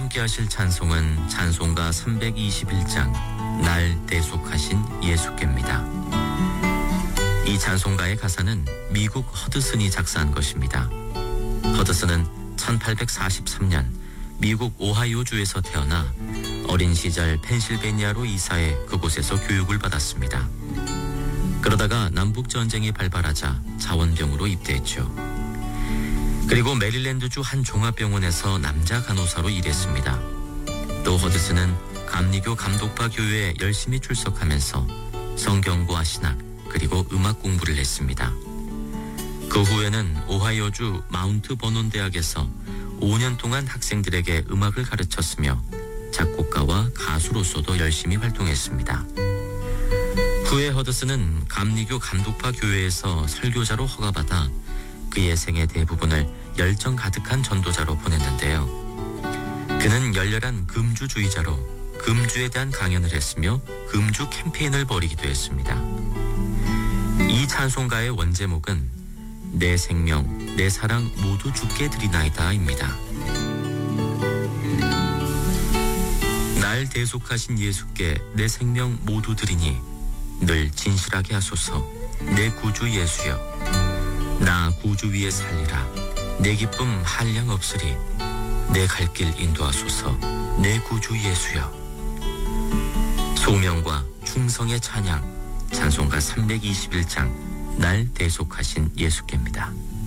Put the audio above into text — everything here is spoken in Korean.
함께 하실 찬송은 찬송가 321장 날 대속하신 예수께입니다. 이 찬송가의 가사는 미국 허드슨이 작사한 것입니다. 허드슨은 1843년 미국 오하이오주에서 태어나 어린 시절 펜실베니아로 이사해 그곳에서 교육을 받았습니다. 그러다가 남북전쟁이 발발하자 자원병으로 입대했죠. 그리고 메릴랜드주 한 종합병원에서 남자 간호사로 일했습니다. 또 허드슨은 감리교 감독파 교회에 열심히 출석하면서 성경과 신학 그리고 음악 공부를 했습니다. 그 후에는 오하이오주 마운트 버논 대학에서 5년 동안 학생들에게 음악을 가르쳤으며 작곡가와 가수로서도 열심히 활동했습니다. 후에 허드슨은 감리교 감독파 교회에서 설교자로 허가받아 그의 생애 대부분을 열정 가득한 전도자로 보냈는데요. 그는 열렬한 금주주의자로 금주에 대한 강연을 했으며 금주 캠페인을 벌이기도 했습니다. 이 찬송가의 원제목은 내 생명, 내 사랑 모두 주께 드리나이다 입니다. 날 대속하신 예수께 내 생명 모두 드리니 늘 진실하게 하소서 내 구주 예수여. 나 구주 위에 살리라. 내 기쁨 한량 없으리. 내 갈 길 인도하소서 내 구주 예수여. 소명과 충성의 찬양 찬송가 321장 날 대속하신 예수께입니다.